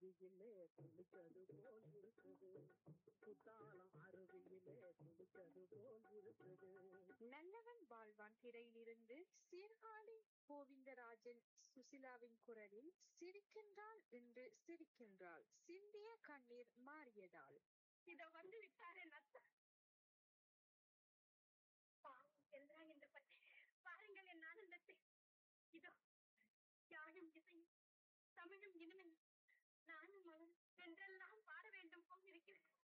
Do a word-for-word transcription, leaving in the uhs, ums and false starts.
அருவியிலே குளித்தது போல் இருக்குது, குத்தாலம் அருவியிலே குளித்தது போல் இருக்குது. நல்லவன் வாழ்வான் திரையிலிருந்து சீர்காழி கோவிந்தராஜன் சுசிலாவின் குரலில் சிரிக்கின்றாள் என்று சிரிக்கின்றாள், சிந்திய கண்ணீர் மாறியதால். இதோ வந்து விட்டாரே நத்தா, பாவம் என்றான் என்று பற்றி பாருங்கள் என் ஆனந்தத்தை. இதோ யாழும் இசையும் தமிழும் இனிமையும் நானும் அவன் என்றெல்லாம் பாட வேண்டும் போல் இருக்கிறேன்.